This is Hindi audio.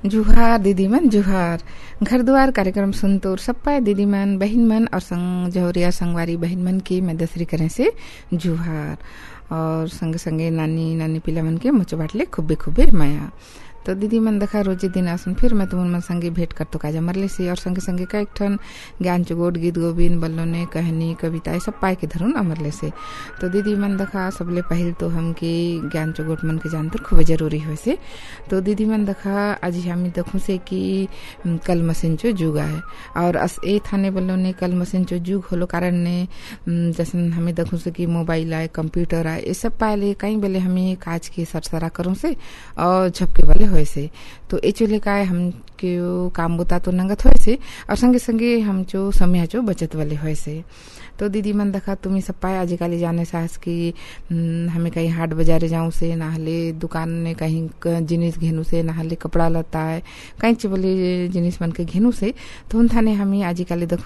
जुहार दीदी मन जुहार घर द्वार कार्यक्रम सुनतोर सप्पा दीदी मन बहन मन और संग जहरिया संगवारी बहन मन की मैं दसरी करें से जुहार और संगे संगे नानी नानी पिला मन के मुच बाटले खुब्बे खुब्बे माया। तो दीदी मन देखा रोजे दिन आसन फिर मैं तुम मन संगे भेंट कर तो काजा मरले से और संगे संगे कई ठन ज्ञान चुगोट गीत गोविंद बल्लोने कहानी कविता सब पाए के धरुन अमरले से। तो दीदी मन देखा सबले पहल तो हम के ज्ञान चुगोट मन के जानतर खूब जरूरी हो से। तो दीदी मन देखा आज हम देखूं से कि कल मशीन चो जुग है और अस ए थाने बल्लोने कल मशीन चो जुग होलो कारण ने जैसे हमें देखूं से कि मोबाइल आए कंप्यूटर आए ये सब पाए कहीं बेले हमें काज के सरसरा करूं से और झपके वाले से। तो ए चले का हम क्यों काम बुता तो नंगत होए से और संगे संगे हम जो समय जो बचत वाले होए से। तो दीदी मन देखा तुम्हें सब पाए आजकल जाने साहस की हमें कहीं हाट बाजारे जाऊं से ना हले दुकान में कहीं जिनिस घेनू से ना हले कपड़ा लता है कहीं बोले जिनिस मन के घेनू से। तो उन थाने हमें आजकल देखो